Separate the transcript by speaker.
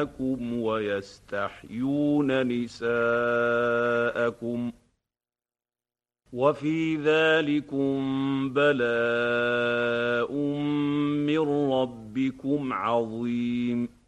Speaker 1: أبناءكم ويستحيون نساءكم وفي ذلكم بلاء من ربكم عظيم